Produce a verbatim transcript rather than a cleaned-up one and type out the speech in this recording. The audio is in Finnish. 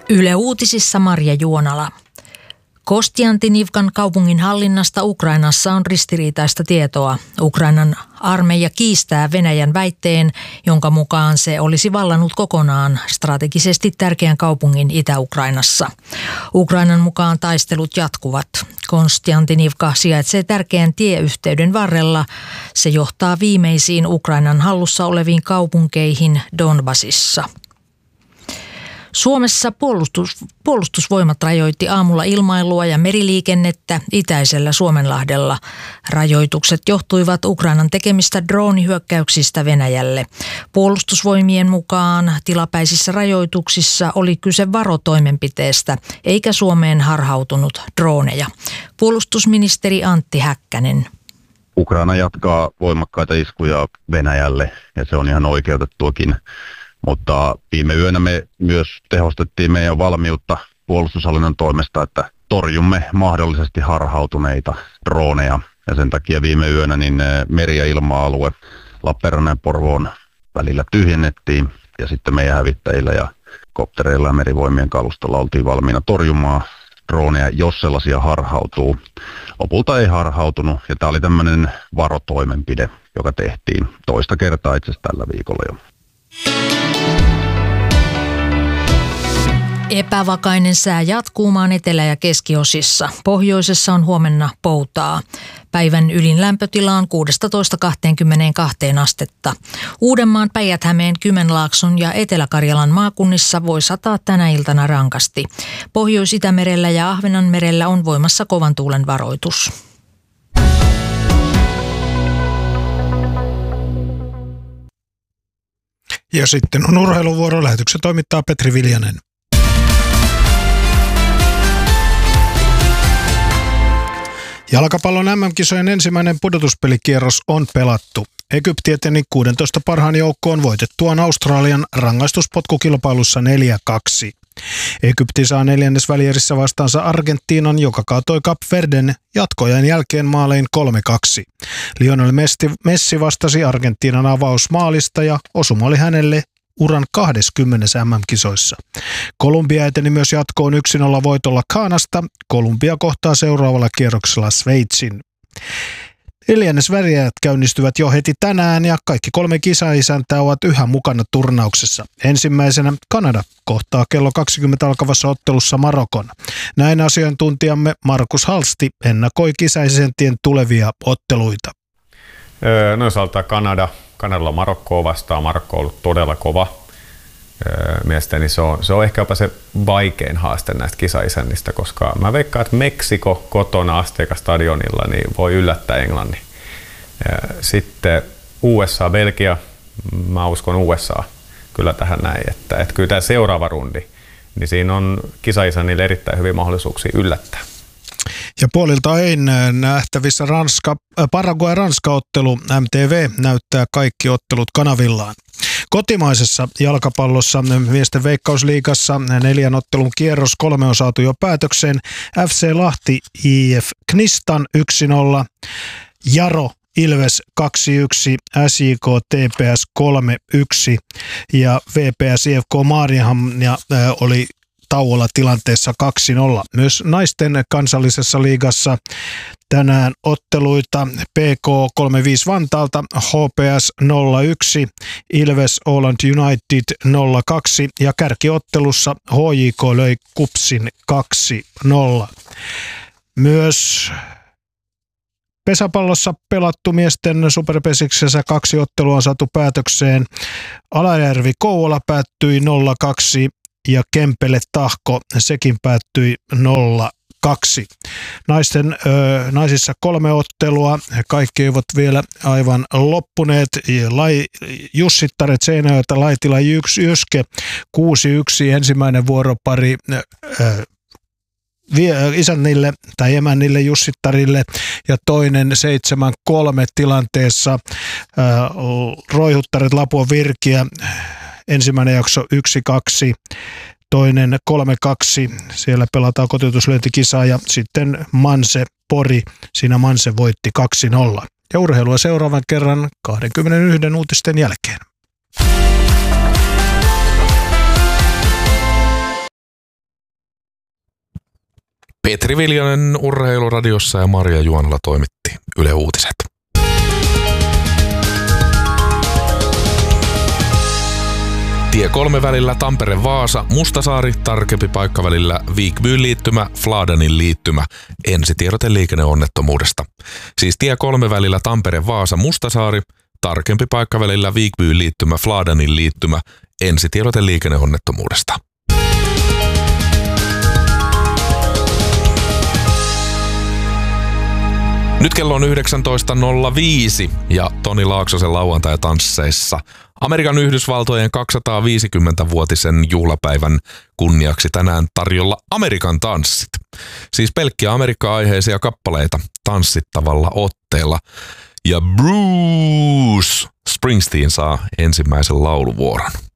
Yle Uutisissa Marja Juonala. Kostiantinivkan kaupungin hallinnasta Ukrainassa on ristiriitaista tietoa. Ukrainan armeija kiistää Venäjän väitteen, jonka mukaan se olisi vallannut kokonaan strategisesti tärkeän kaupungin Itä-Ukrainassa. Ukrainan mukaan taistelut jatkuvat. Kostiantinivka sijaitsee tärkeän tieyhteyden varrella. Se johtaa viimeisiin Ukrainan hallussa oleviin kaupunkeihin Donbasissa. Suomessa puolustus, puolustusvoimat rajoitti aamulla ilmailua ja meriliikennettä itäisellä Suomenlahdella. Rajoitukset johtuivat Ukrainan tekemistä droonihyökkäyksistä Venäjälle. Puolustusvoimien mukaan tilapäisissä rajoituksissa oli kyse varotoimenpiteestä, eikä Suomeen harhautunut drooneja. Puolustusministeri Antti Häkkänen. Ukraina jatkaa voimakkaita iskuja Venäjälle ja se on ihan oikeutettuakin. Mutta viime yönä me myös tehostettiin meidän valmiutta puolustushallinnon toimesta, että torjumme mahdollisesti harhautuneita drooneja. Ja sen takia viime yönä niin meri- ja ilma-alue Lappeenrannan ja Porvoon välillä tyhjennettiin. Ja sitten meidän hävittäjillä ja koptereilla ja merivoimien kalustolla oltiin valmiina torjumaan droneja, jos sellaisia harhautuu. Lopulta ei harhautunut ja tämä oli tämmöinen varotoimenpide, joka tehtiin toista kertaa itse asiassa tällä viikolla jo. Epävakainen sää jatkuu maan etelä- ja keskiosissa. Pohjoisessa on huomenna poutaa. Päivän ylin lämpötila on kuusitoista kaksikymmentäkaksi astetta. Uudenmaan, Päijät-Hämeen, Kymenlaakson ja Etelä-Karjalan maakunnissa voi sataa tänä iltana rankasti. Pohjois-Itämerellä ja Ahvenanmerellä on voimassa kovan tuulen varoitus. Ja sitten on urheiluvuoro. Lähetyksen toimittaa Petri Viljanen. Jalkapallon äm äm-kisojen ensimmäinen pudotuspelikierros on pelattu. Egypti eteni kuusitoista parhaan joukkoon voitettuaan Australian rangaistuspotkukilpailussa neljä kaksi. Egypti saa neljännesvälierissä vastaansa Argentiinan, joka kaatoi Kap Verden jatkojen jälkeen maalein kolme kaksi. Lionel Messi vastasi Argentiinan avausmaalista ja osuma oli hänelle uran kaksikymmentä äm äm-kisoissa. Kolumbia eteni myös jatkoon yksi nolla voitolla Ghanasta. Kolumbia kohtaa seuraavalla kierroksella Sveitsin. Neljännesvälierät käynnistyvät jo heti tänään ja kaikki kolme kisaisäntää ovat yhä mukana turnauksessa. Ensimmäisenä Kanada kohtaa kello kaksikymmentä alkavassa ottelussa Marokon. Näin asiantuntijamme Markus Halsti ennakoi kisaisäntien tulevia otteluita. Öö, no jos aloittaa Kanada. Kanadalla Marokkoa vastaan. Marokko on ollut todella kova. Öö, mielestäni se on, se on ehkä jopa se vaikein haaste näistä kisaisännistä, koska mä veikkaan, että Meksiko kotona Azteca-stadionilla niin voi yllättää Englannin. Öö, sitten U S A, Belgia. Mä uskon U S A kyllä tähän näin, että, että kyllä tämä seuraava rundi, niin siinä on kisaisännille erittäin hyviä mahdollisuuksia yllättää. Ja puolilta ei nähtävissä Ranska, Paraguay-Ranska-ottelu. M T V näyttää kaikki ottelut kanavillaan. Kotimaisessa jalkapallossa miesten veikkausliigassa neljän ottelun kierros, kolme on saatu jo päätökseen. F C Lahti I F Knistan yksi nolla, Jaro Ilves kaksi yksi, S J K T P S kolme yksi ja V P S I F K Maarianhamn oli tauolla tilanteessa kaksi nolla. Myös naisten kansallisessa liigassa tänään otteluita P K kolme viisi Vantaalta, H P S nolla yksi, Ilves Åland United nolla kaksi ja kärkiottelussa H J K löi Kupsin kaksi nolla. Myös pesäpallossa pelattu miesten superpesiksessä kaksi ottelua on saatu päätökseen. Alajärvi Kouvola päättyi nolla kaksi ja Kempele Tahko, sekin päättyi nolla kaksi. Naisten, ö, naisissa kolme ottelua, kaikki eivät vielä aivan loppuneet. Lai, Jussittaret Seinäjoelta Laitila Jyske kuusi yksi, ensimmäinen vuoropari ö, isännille tai emännille Jussittarille ja toinen seitsemän kolme tilanteessa ö, Roihuttaret Lapua Virkiä. Ensimmäinen jakso yksi kaksi, toinen kolme kaksi, siellä pelataan kotiutuslyöntikisaa ja sitten Manse Pori, siinä Manse voitti kaksi nolla. Ja urheilua seuraavan kerran kaksikymmentäyksi uutisten jälkeen. Petri Viljanen Urheiluradiossa ja Maria Juonala toimitti Yle Uutiset. Tie kolme välillä Tampere-Vaasa, Mustasaari, tarkempi paikka välillä Viikbyn liittymä, Fladanin liittymä, ensitiedote liikenneonnettomuudesta. Siis tie kolme välillä Tampere-Vaasa, Mustasaari, tarkempi paikka välillä Viikbyn liittymä, Fladanin liittymä, ensitiedote liikenneonnettomuudesta. Nyt kello on yhdeksäntoista nolla viisi ja Toni Laaksosen lauantai-tansseissa Amerikan Yhdysvaltojen kaksisataaviisikymmentävuotisen juhlapäivän kunniaksi tänään tarjolla Amerikan tanssit. Siis pelkkiä Amerikka-aiheisia kappaleita tanssittavalla otteella. Ja Bruce Springsteen saa ensimmäisen lauluvuoron.